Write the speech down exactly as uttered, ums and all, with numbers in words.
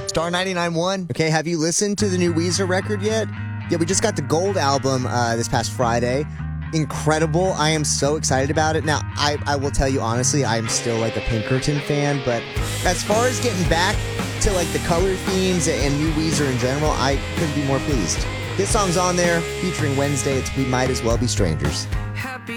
Star ninety-nine point one. Okay, have you listened to the new Weezer record yet? Yeah, we just got the Gold album uh, this past Friday. Incredible. I am so excited about it. Now, I, I will tell you honestly, I'm still like a Pinkerton fan, but as far as getting back to like the color themes and new Weezer in general, I couldn't be more pleased. This song's on there, featuring Wednesday. It's We Might As Well Be Strangers.